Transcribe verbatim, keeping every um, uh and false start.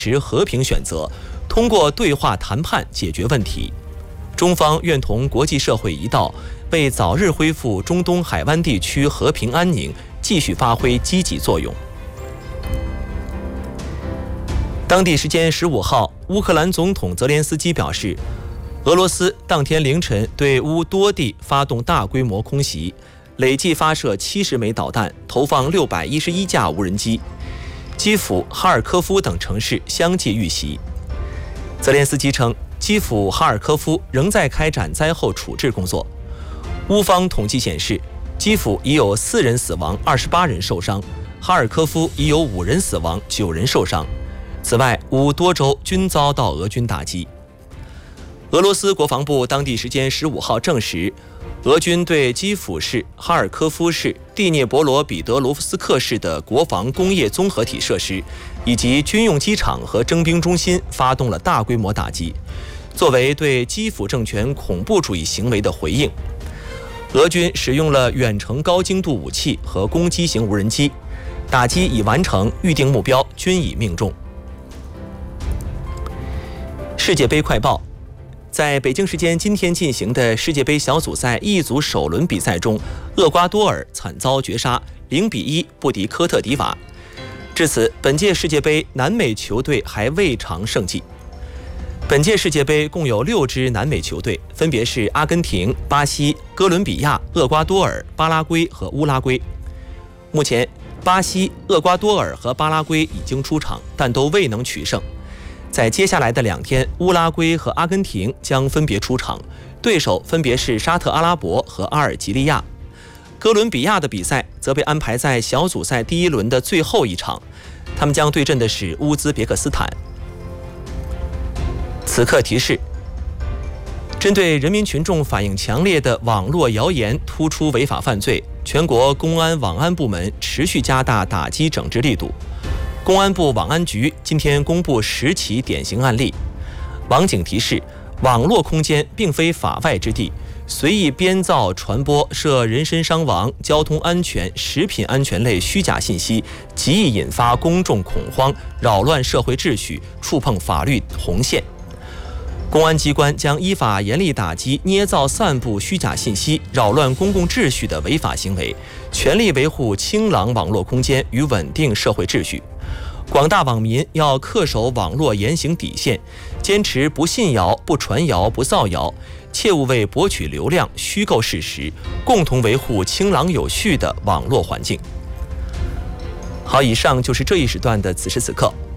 持和平选择，通过对话谈判解决问题。中方愿同国际社会一道，为早日恢复中东海湾地区和平安宁继续发挥积极作用。当地时间十五号，乌克兰总统泽连斯基表示，俄罗斯当天凌晨对乌多地发动大规模空袭，累计发射七十枚导弹，投放六百一十一架无人机。基辅、哈尔科夫等城市相继遇袭。泽连斯基称，基辅、哈尔科夫仍在开展灾后处置工作。乌方统计显示，基辅已有四人死亡，二十八人受伤；哈尔科夫已有五人死亡，九人受伤。此外，乌多州均遭到俄军打击。俄罗斯国防部当地时间十五号证实，俄军对基辅市、哈尔科夫市、蒂涅博罗彼得罗夫斯克市的国防工业综合体设施以及军用机场和征兵中心发动了大规模打击，作为对基辅政权恐怖主义行为的回应。俄军使用了远程高精度武器和攻击型无人机，打击已完成，预定目标均已命中。世界杯快报。在北京时间今天进行的世界杯小组赛 E 组首轮比赛中，厄瓜多尔惨遭绝杀，零比一不敌科特迪瓦。至此，本届世界杯南美球队还未尝胜绩。本届世界杯共有六支南美球队，分别是阿根廷、巴西、哥伦比亚、厄瓜多尔、巴拉圭和乌拉圭。目前，巴西、厄瓜多尔和巴拉圭已经出场，但都未能取胜。在接下来的两天，乌拉圭和阿根廷将分别出场，对手分别是沙特阿拉伯和阿尔及利亚。哥伦比亚的比赛则被安排在小组赛第一轮的最后一场，他们将对阵的是乌兹别克斯坦。此刻提示：针对人民群众反映强烈的网络谣言突出违法犯罪，全国公安网安部门持续加大打击整治力度。公安部网安局今天公布十起典型案例。网警提示，网络空间并非法外之地，随意编造传播涉人身伤亡、交通安全、食品安全类虚假信息，极易引发公众恐慌，扰乱社会秩序，触碰法律红线。公安机关将依法严厉打击捏造、散布虚假信息、扰乱公共秩序的违法行为，全力维护清朗网络空间与稳定社会秩序。广大网民要恪守网络言行底线，坚持不信谣、不传谣、不造谣，切勿为博取流量虚构事实，共同维护清朗有序的网络环境。好，以上就是这一时段的此时此刻。